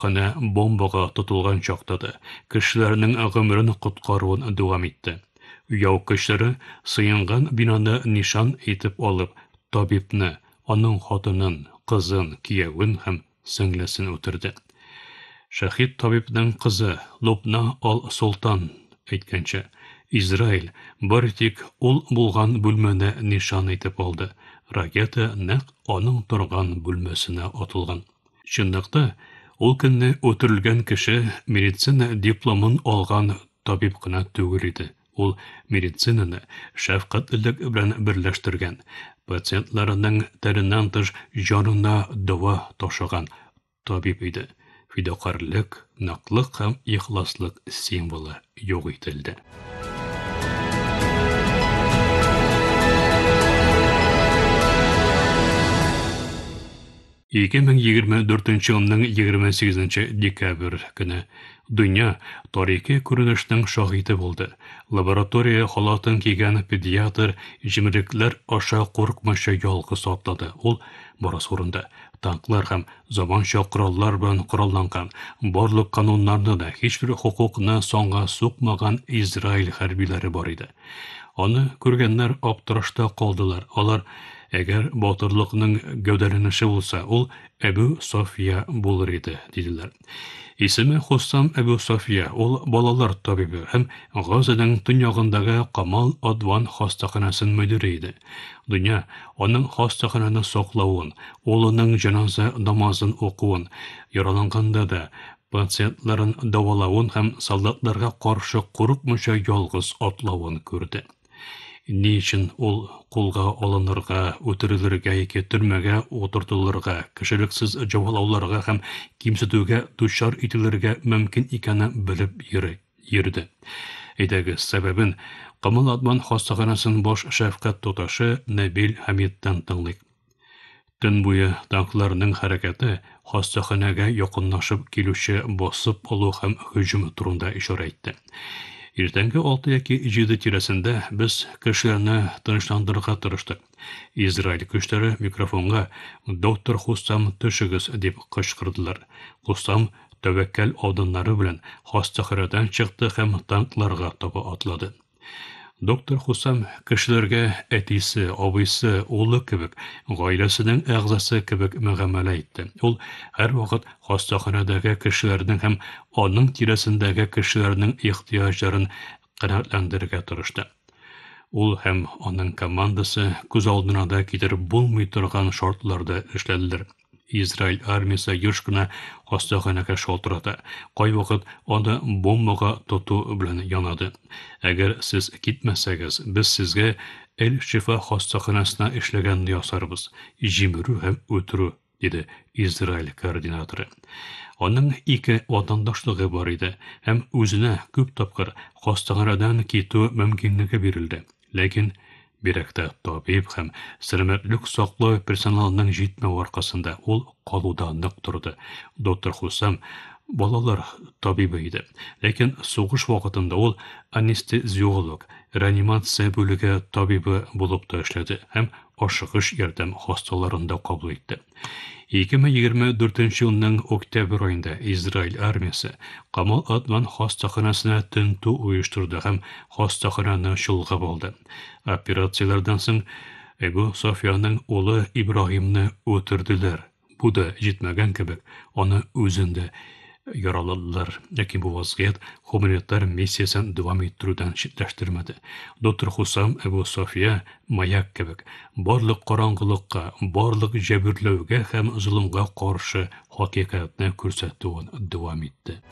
кына бомбага тотылган чакта да кешеләрнең гомерен коткаруын дәвам итте. Яу көчләре сыенган бинаны нишан итеп алып, табибны, аның хатынын, кызын, киявен һәм сеңлесен үтерде. Шәһид табибның кызы Лубна ал-Солтан әйткәнчә, Израиль бер тик ул булган бүлмәне нишан итеп алды. Ракета нәкъ аның торган бүлмәсенә атылган. Чынлыкта, ул көнне үтерелгән кеше медицина дипломын алган табиб кына түгел иде. Ул медицинаны шәфкатьлек белән берләштергән, пациентларның тәреннән тыш җанына дава ташыган табиб иде. Фидакарлык, наклык һәм ихласлык символы юк ителде. 2024 елның 28 декабрь көне дөнья тарихи күренешнең шаһиты булды. Лаборатория халатын кигән педиатр җимерекләр аша курыкмыйча ялгыз атлады. Ул барыс урында танклар һәм заманча кораллар белән коралланган, барлык кануннарны да һичбер хукукны соңга сукмаган Израиль хәрбиләре бар иде. Аны күргәннәр аптырашта калдылар. Алар әгәр батырлыкның гәүдәләнеше булса, ул Әбу София булыр иде, диделәр. Исеме Хуссам Әбу София, ул балалар табибы һәм Газаның төньягындагы Камал Адван хастаханәсен мөдире иде. Дөнья аның хастаханәне саклавын, улының җаназа намазын укуын, яраланганда да пациентларын дәвалавын һәм солдатларга каршы курыкмыйча ялгыз атлавын күрде. Ни өчен ул кулга алынырга, үтерелергә яки төрмәгә утыртылырга, кешелексез җавалауларга һәм кимсетүгә дучар ителергә мөмкин икәнен белеп йөрде. Әйдәгез, сәбәбен Камал Адван хастаханәсен баш шәфкать туташы Нәбил Хәмидтән тыңлыйк. Төн буе танкларның хәрәкәте хастаханәгә якынлашып килүче басып алу һәм һөҗүм турында ишара итте. Иртәнге 6 яки 7 тирәсендә без кешеләрне тынычландырырга тырыштык. Израиль көчләре микрофонга «Доктор Хуссам, төшегез» дип кычкырдылар. Хуссам тәвәккәл адымнары белән хастаханәдән чыкты һәм танкларга таба атлады. Доктор Хуссам кешеләргә әтисе, абыйсы, улы кебек, гаиләсенең әгъзасы кебек мөгамәлә итте. Ул һәр вакыт хастаханәдәге кешеләрнең һәм аның тирәсендәге кешеләрнең ихтыяҗларын канәгатьләндерергә тырышты. Ул һәм аның командасы күз алдына да китереп булмый торган шартларда эшләделәр. Израиль армиясе еш кына хастаханәгә шалтырата. Кайвакыт аны бомбага тоту белән янады. Әгәр сез китмәсәгез, без сезгә Әл-Шифа хастаханәсенә эшләгәнне ясарбыз. Җимерү һәм үтерү, диде Израиль координаторы. Аның ике ватандашлыгы бар иде һәм үзенә күп тапкыр хастаханәдән китү мөмкинлеге бирелде. Ләкин бирәктә табиб һәм сәламәтлек саклау персоналының җитмәү аркасында ул калуда нык торды. Доктор Хуссам балалар табибы иде. Ләкин сугыш вакытында ул анестезиолог, реанимация бүлеге табибы булып та эшләде һәм ашыгыш ярдәм хасталарында кабул итте. 2024 елның октябрь айында Израиль армиясе Камал Адван хастаханәсенә тентү оештырды һәм хастаханәне чолгап алды. Операцияләрдән соң Әбу Софияның улы Ибраһимны үтерделәр. Бу да җитмәгән кебек, аны үзендә яраладылар. Ләкин бу вазгыять гуманитар миссиясын дәвам иттерүдән читләштермәде. Доктор Хуссам Әбу София маяк кебек, барлык караңгылыкка, барлык җәберләүгә һәм зулымга каршы хакыйкатьне күрсәтүен дәвам итте.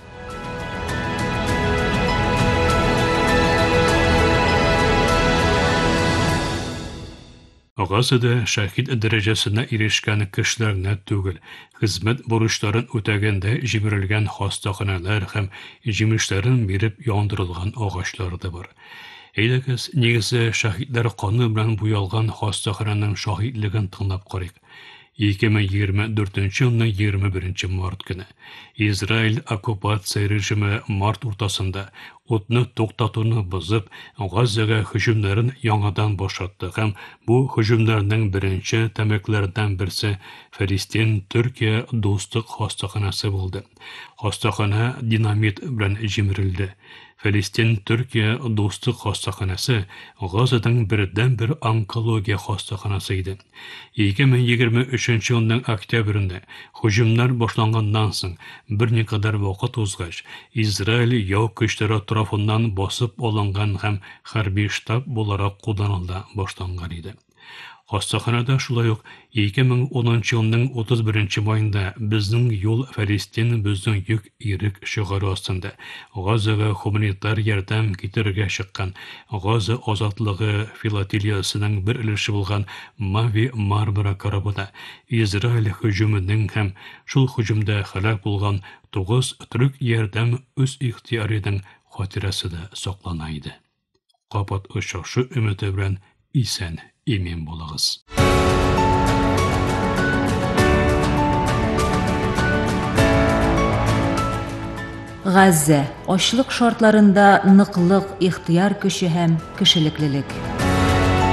Газада шәһид дәрәҗәсенә ирешкән кешеләрне түгел, хезмәт бурычларын үтәгәндә җимерелгән хастаханәләр һәм җимешләрен биреп яндырылган агачлар да бар. Әйдәгез, нигезе шәһидләр каны белән буялган хастаханәнең шаһидлеген тыңлап карыйк. 2024 елның 21 март көне Израиль оккупация режимы март уртасында утны туктатуны бозып, Газзага һөҗүмнәрен яңадан башатты һәм бу һөҗүмнәрнең беренче тәмәкләрдән берсе Фәлестин-Төркия достык хастаханасы булды. Хастахана динамит белән җимерелде. Фәлестин-Төркия достык хастаханасы Газадан бердән-бер онкология хастаханасы иде. 2023 елның октябрендә һөҗүмнәр башланганнан соң берникадәр вакыт узгач, Израиль яу көчләре тарафыннан басып алынган һәм хәрби штаб буларак кулланыла башланган иде. Хастаханада шулай ук 2010 елның 31 маенда безнең юл Фәлестин безнең йөк ирек чыгару астында Газага гуманитар ярдәм китерергә чыккан Газа азатлыгы филателиясының бер өлеше булган Мави Мармара карабында Израиль һөҗүменең һәм шул һөҗүмдә һәлак булган 9 төрек ярдәм үз ихтиярының хатирәсендә саклана иде. Капат очрашу өмете белән исән имин булыгыз. Газза ачлык шартларында ныклык, ихтияр көче һәм кешелеклелек.